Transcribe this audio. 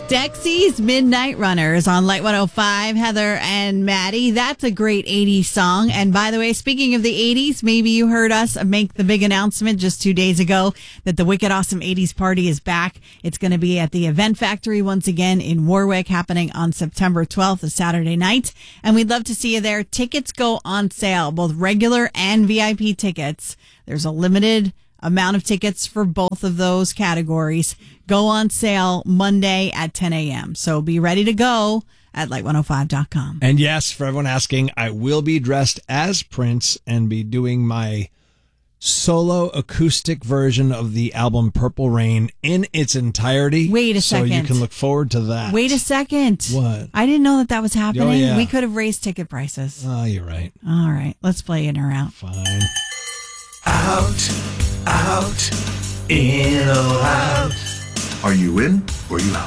Dexy's Midnight Runners on Light 105. Heather and Maddie. That's a great 80s song. And by the way, speaking of the 80s, maybe you heard us make the big announcement just 2 days ago that the Wicked Awesome 80s Party is back. It's going to be at the Event Factory once again in Warwick, happening on September 12th, a Saturday night. And we'd love to see you there. Tickets go on sale, both regular and VIP tickets. There's a limited amount of tickets for both of those categories. Go on sale Monday at 10 a.m. So be ready to go at light105.com. And yes, for everyone asking, I will be dressed as Prince and be doing my solo acoustic version of the album Purple Rain in its entirety. Wait a second. So you can look forward to that. Wait a second. What? I didn't know that was happening. Oh, yeah. We could have raised ticket prices. Oh, you're right. All right. Let's play in or out. Fine. Out, in or out. Are you in or you out?